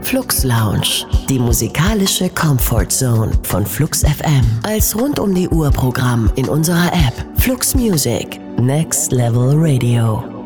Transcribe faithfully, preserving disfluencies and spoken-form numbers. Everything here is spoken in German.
Flux Lounge, die musikalische Comfort Zone von Flux F M. Als rund um die Uhr Programm in unserer App Flux Music. Next Level Radio.